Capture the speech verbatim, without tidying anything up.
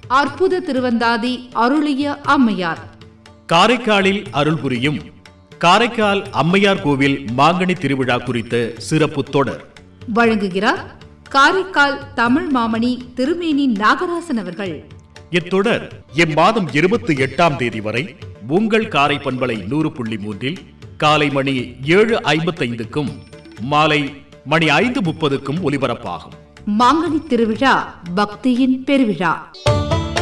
அற்புத திருவந்தாதி அருளிய அம்மையார். காரைக்காலில் அருள் புரியும் காரைக்கால் அம்மையார் கோவில் மாங்கனி திருவிழா குறித்த சிறப்பு தொடர் வழங்குகிறார் காரைக்கால் தமிழ் மாமணி திருமேனி நாகராசன் அவர்கள். இத்தொடர் இம்மாதம் இருபத்தி எட்டாம் தேதி வரை உங்கள் காரை பண்பலை நூறு புள்ளி மூன்றில் காலை மணி ஏழு ஐம்பத்தி ஐந்துக்கும் மாலை மணி ஐந்து முப்பதுக்கும் ஒலிபரப்பாகும். மாங்கனி திருவிழா பக்தியின் பெருவிழா.